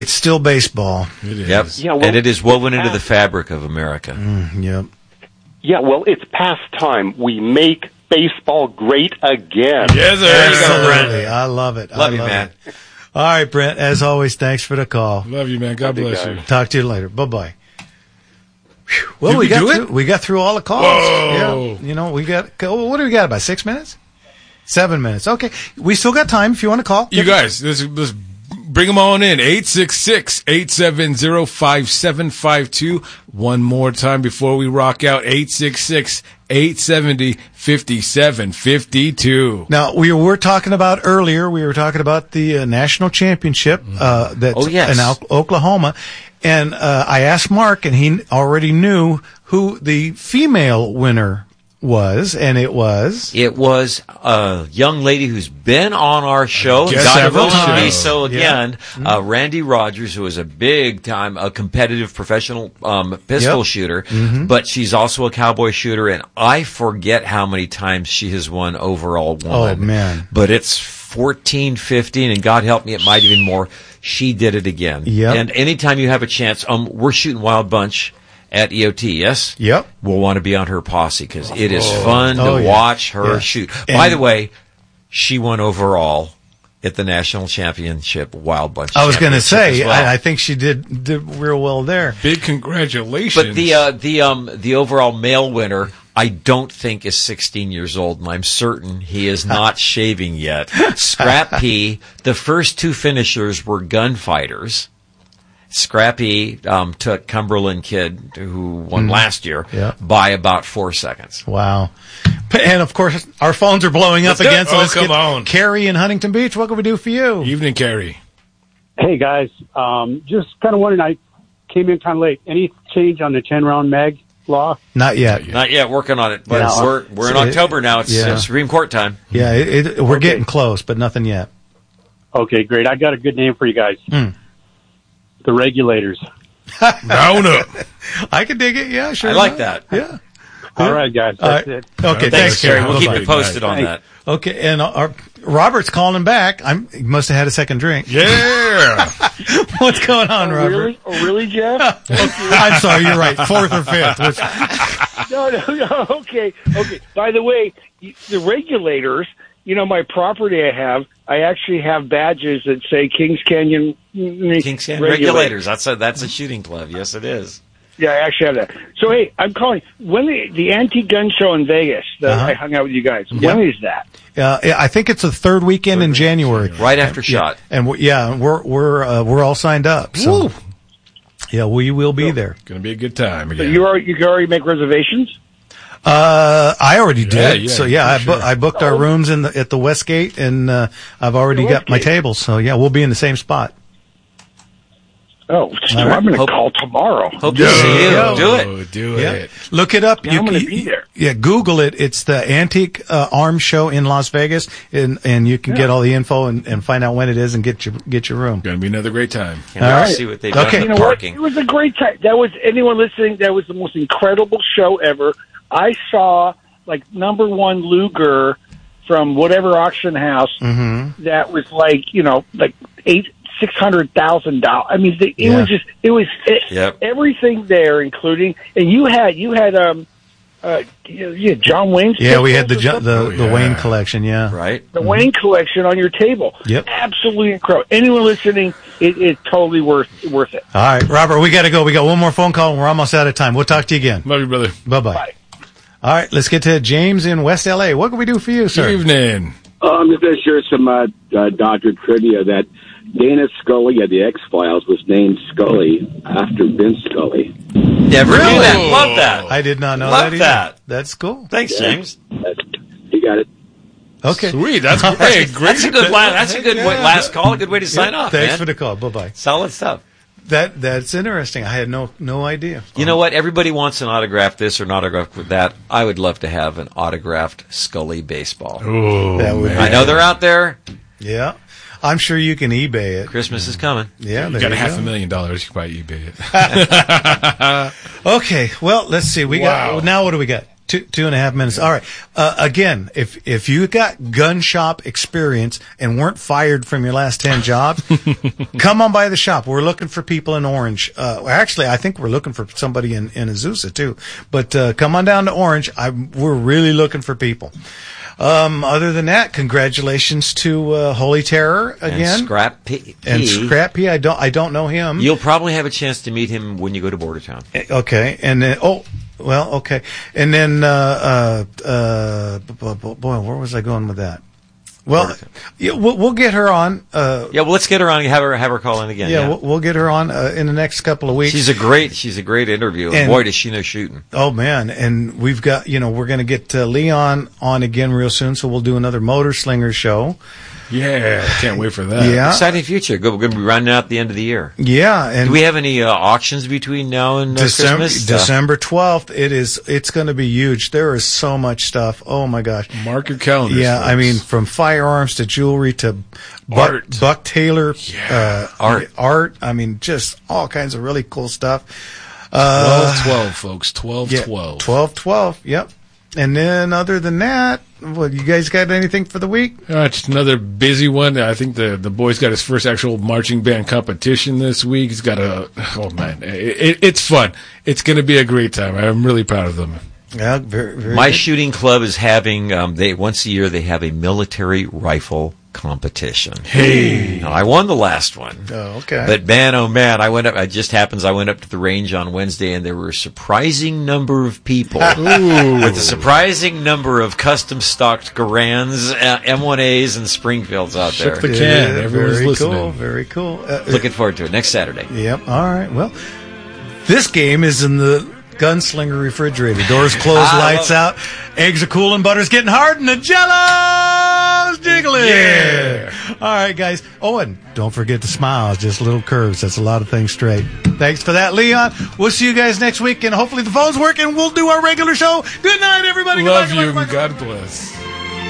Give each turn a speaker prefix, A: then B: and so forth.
A: It's still baseball.
B: It is.
C: Yep.
D: Yeah, well,
C: and it is woven into the fabric of America.
A: Yep.
D: Yeah, well, it's past time. We make baseball great again.
B: Yes, sir.
A: Absolutely. I love it.
C: Love
A: I
C: you, man.
A: It. All right, Brent, as always, thanks for the call.
B: Love you, man. God bless you.
A: Talk to you later. Bye-bye. Well,
B: Did
A: we got through all the calls.
B: Whoa.
A: Yeah. What do we got, about 6 minutes? 7 minutes. Okay. We still got time if you want to call.
B: You guys, let's bring them on in. 866-870-5752. One more time before we rock out. 866-870-5752.
A: Now, we were talking about earlier, the national championship that's in Oklahoma. And I asked Mark, and he already knew who the female winner was, and it was
C: a young lady who's been on our show,
A: several
C: got to be
A: times.
C: so again. Randy Rogers, who is a big time, a competitive professional pistol shooter, but she's also a cowboy shooter, and I forget how many times she has won overall one.
A: Oh man!
C: But it's 14, 15, and God help me, it might even more. She did it again.
A: Yep.
C: And anytime you have a chance, we're shooting Wild Bunch at EOT, yes?
A: Yep.
C: We'll want to be on her posse because it is fun to watch her shoot.
A: And
C: by the way, she won overall at the national championship Wild Bunch.
A: I was going to say,
C: well.
A: I think she did real well there.
B: Big congratulations.
C: But the overall male winner, I don't think is 16 years old, and I'm certain he is not shaving yet. Scrap P, the first two finishers were gunfighters. Scrappy took Cumberland Kid, who won last year, by about 4 seconds.
A: Wow. And, of course, our phones are blowing up again. So let's
B: come
A: get
B: on.
A: Carrie in Huntington Beach. What can we do for you?
B: Evening, Carrie.
E: Hey, guys. Just kind of wondering, I came in kind of late. Any change on the 10-round mag law?
A: Not yet.
C: Not yet, working on it. But we're in October now. It's Supreme Court time.
A: Yeah, we're getting close, but nothing yet.
E: Okay, great. I got a good name for you guys. The Regulators.
B: Round up.
A: I can dig it. Yeah, sure.
C: I like that.
A: Yeah.
E: All right, guys. That's it.
A: Okay,
C: Thanks, Carrie. We'll keep
A: Bye-bye.
C: you posted on that.
A: Okay, and Robert's calling back. He must have had a second drink.
B: Yeah.
A: What's going on, Robert?
D: Really? Oh, really, Jeff?
A: I'm sorry, you're right. Fourth or fifth.
D: No. Okay. By the way, the Regulators, my property I actually have badges that say Kings Canyon
C: Regulators. That's a shooting club. Yes, it is.
D: Yeah, I actually have that. So, hey, I'm calling. When the antique gun show in Vegas that I hung out with you guys, when is that?
A: I think it's the third weekend in January.
C: Right after SHOT.
A: And we're all signed up. So, yeah, we will be there.
B: Going to be a good time
D: So
B: again.
D: you can already make reservations?
A: I already did.
B: Yeah,
A: So I booked our rooms at the Westgate, and I've already got my tables. So yeah, we'll be in the same spot.
D: Oh, I'm going to call tomorrow.
C: Hope to see you.
B: Do it.
A: Look it up.
D: Yeah, I'm going to be there.
A: Yeah, Google it. It's the Antique Arms Show in Las Vegas, and you can get all the info and find out when it is and get your room.
B: Going to be another great time.
C: And we'll see what they've done with parking.
D: It was a great time. That was anyone listening. That was the most incredible show ever. I saw number one Luger from whatever auction house that was $600,000. I mean, it was everything there, including, and you had John Wayne's.
A: Yeah, we had the Wayne collection. Yeah,
C: right.
D: The Wayne collection on your table.
A: Yep,
D: absolutely incredible. Anyone listening, it's totally worth it.
A: All right, Robert, we got to go. We got one more phone call, and we're almost out of time. We'll talk to you again.
B: Love you, brother.
A: Bye-bye.
D: Bye.
A: All right, let's get to James in West LA. What can we do for you, sir?
B: Good evening.
F: I'm just going to share some doctor trivia that Dana Scully of the X-Files was named Scully after Vince Scully.
C: Never knew that. Love that.
A: I did not know
C: Love
A: that. That's cool.
C: Thanks, James.
F: You got it.
A: Okay.
B: Sweet. That's great.
C: That's a good last call. A good way to sign off.
A: Thanks
C: man.
A: for the call. Bye-bye.
C: Solid stuff.
A: That's interesting. I had no idea.
C: You know what? Everybody wants an autograph this or an autograph with that. I would love to have an autographed Scully baseball.
B: Oh,
C: I know they're out there.
A: Yeah. I'm sure you can eBay it.
C: Christmas is coming.
A: Yeah,
B: you got $500,000. You can buy eBay it.
A: Okay. Well, let's see. We got now. What do we got? 2.5 minutes. All right. Again, if you got gun shop experience and weren't fired from your last 10 jobs, come on by the shop. We're looking for people in Orange. Actually, I think we're looking for somebody in Azusa too. But come on down to Orange. We're really looking for people. Other than that, congratulations to Holy Terror again.
C: And Scrap P.
A: And Scrap P. I don't know him.
C: You'll probably have a chance to meet him when you go to Bordertown.
A: Okay. And then, okay. And then, boy, where was I going with that? Well, yeah, we'll get her on.
C: Let's get her on and have her call in again.
A: Yeah, we'll get her on in the next couple of weeks.
C: She's a great interview. And boy, does she know shooting.
A: Oh man, and we've got we're going to get Leon on again real soon, so we'll do another Motor Slinger show.
B: Yeah, can't wait for that.
A: Yeah.
C: Exciting future. We're going to be running out at the end of the year.
A: Yeah. And
C: do we have any auctions between now and Christmas?
A: December 12th. It's going to be huge. There is so much stuff. Oh my gosh.
B: Mark your calendars.
A: Yeah,
B: folks.
A: I mean, from firearms to jewelry to Buck Taylor art. I mean, just all kinds of really cool stuff.
B: 12-12, folks. 12-12.
A: Yeah, 12-12. Yep. And then other than that, you guys got anything for the week?
B: Just another busy one. I think the boy's got his first actual marching band competition this week. He's got it's fun. It's going to be a great time. I'm really proud of them.
A: Yeah, very
C: My
A: good.
C: shooting club is having, once a year they have a military rifle competition.
B: Hey.
C: Now, I won the last one.
A: Oh, okay.
C: But man, oh man, I went up to the range on Wednesday and there were a surprising number of people with a surprising number of custom stocked Garands, M1As, and Springfields out there.
B: Shook the can. Everyone's
A: very
B: listening.
A: Cool, very cool.
C: Looking forward to it next Saturday.
A: Yep. All right. Well, this game is in the Gunslinger refrigerator. Doors closed, lights out, eggs are cooling, butter's getting hard, and the Jello's jiggling.
B: Yeah.
A: All right, guys. Oh, and don't forget to smile. It's just little curves. That's a lot of things straight. Thanks for that, Leon. We'll see you guys next week, and hopefully the phones work, and we'll do our regular show. Good night, everybody.
B: Love
A: Goodbye,
B: you.
A: goodbye, goodbye.
B: God bless.